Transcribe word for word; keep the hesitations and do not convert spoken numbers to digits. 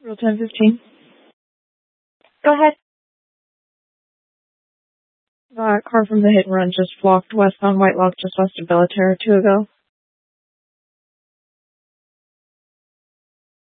Real ten fifteen. Go ahead. Uh, car from the hit and run just walked west on Whitelock just west of Bellaterra two ago.